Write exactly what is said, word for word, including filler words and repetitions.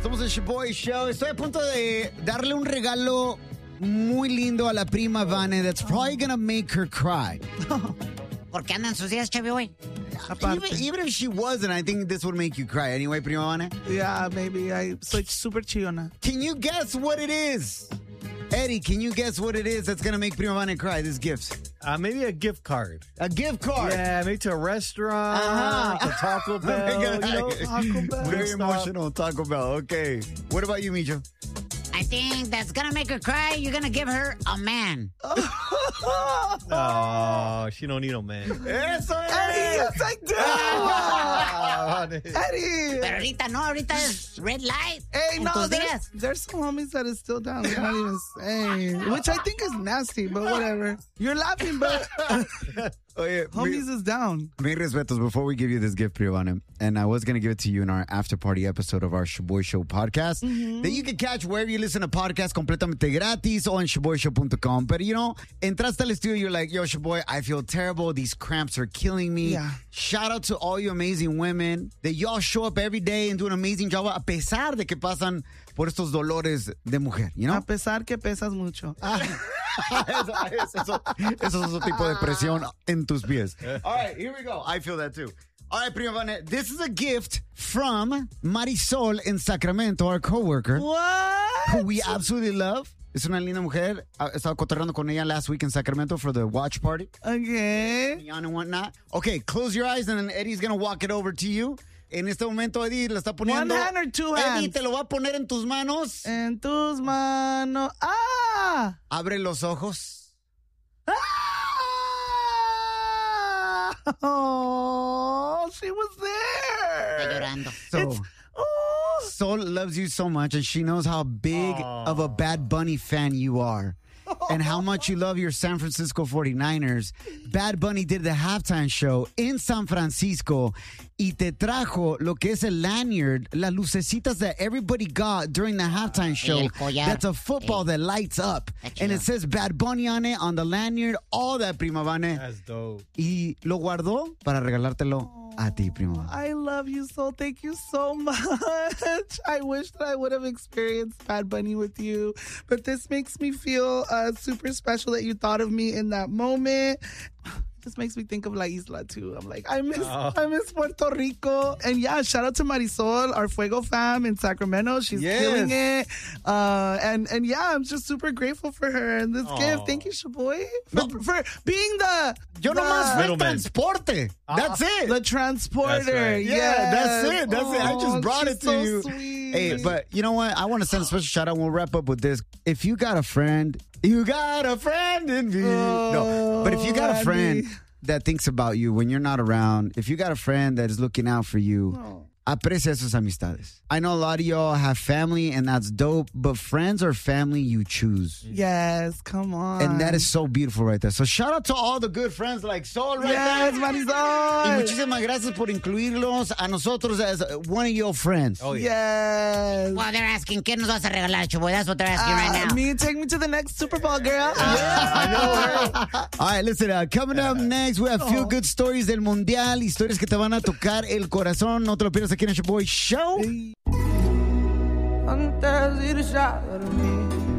Somos el Shaboy Show. Estoy a punto de darle un regalo muy lindo a la prima Vane that's probably gonna make her cry. ¿Por qué andan sus días, Shaboy? Even, even if she wasn't, I think this would make you cry anyway, prima Vane. Yeah, maybe. I soy super chillona. Can you guess what it is? Eddie, can you guess what it is that's gonna make prima Vane cry, this gift? Uh, maybe a gift card. A gift card? Yeah, maybe to a restaurant, Uh-huh. to Taco Bell. You know, Taco Bell. Very Stuff. emotional, Taco Bell. Okay. What about you, Micho? I think that's gonna make her cry. You're gonna give her a man. Oh, she don't need no man. Eso Eddie, yes, I do. Oh, Eddie. Pero ahorita no, ahorita es red light. Hey, en no, tus there's, días. there's some homies that is still down. They're not even saying, which I think is nasty, but whatever. You're laughing, but Oye, homies is down. mi respetos before we give you this gift, Privana, and I was going to give it to you in our after party episode of our Shaboy Show podcast that you can catch wherever you listen to podcasts completamente gratis or on shaboy show dot com. But, you know, entraste al estudio, you're like, yo, Shaboy, I feel terrible. These cramps are killing me. Yeah. Shout out to all you amazing women that y'all show up every day and do an amazing job a pesar de que pasan por estos dolores de mujer, you know? A pesar que pesas mucho. eso, eso, eso es otro tipo de presión en tus pies. All right, here we go. I feel that too. All right, Prima Vane, this is a gift from Marisol in Sacramento, our coworker, What? who we absolutely love. Es una linda mujer. I estaba cotorreando con ella last week in Sacramento for the watch party. Okay. And whatnot. Okay, close your eyes and then Eddie's going to walk it over to you. En este momento, Eddie le está poniendo. One hand or two Eddie, hands? te lo va a poner en tus manos. En tus manos. ¡Ah! Abre los ojos. ¡Ah! Oh, she was Está there. llorando. So, It's, oh. Sol loves you so much, and she knows how big of a Bad Bunny fan you are. And how much you love your San Francisco forty-niners. Bad Bunny did the halftime show in San Francisco y te trajo lo que es el lanyard, las lucecitas that everybody got during the halftime show. el collar. That's a football Sí. that lights up. Está And it chido. says Bad Bunny on it, on the lanyard, all that, Prima Vane. That's dope. Y lo guardó para regalártelo a ti, Prima Vane. I love you so. Thank you so much. I wish that I would have experienced Bad Bunny with you, but this makes me feel uh, super special that you thought of me in that moment. This makes me think of La Isla too. I'm like, I miss, Oh. I miss Puerto Rico. And yeah, shout out to Marisol, our Fuego fam in Sacramento. She's Yes. killing it. Uh, and and yeah, I'm just super grateful for her and this Oh. gift. Thank you, Shaboy, for, for being the Yo the, nomás fui el Middleman. transporte. That's it. the transporter. That's right. Yeah, Yes. that's it. That's it. I Oh, just brought she's it to so you. Sweet. Hey, but you know what? I want to send a special shout out. We'll wrap up with this. If you got a friend, you got a friend in me. no, but if you got a friend Andy. that thinks about you when you're not around, if you got a friend that is looking out for you, aprecia sus amistades. I know a lot of y'all have family, and that's dope, but friends are family you choose. Yes, come on. And that is so beautiful right there. So shout out to all the good friends like Sol right yes, there. Marisol. Y muchísimas gracias por incluirlos a nosotros as one of your friends. Oh, yeah. Yes. Well, they're asking, ¿qué nos vas a regalar, Shaboy? That's what they're asking Ah, right now. me, take me to the next Super Bowl, girl. I know, right? All right, listen, uh, coming up next, we have feel good stories del Mundial, historias que te van a tocar el corazón. No te lo pierdas aquí en el Shaboy Show. Antes de ir ya a dormir.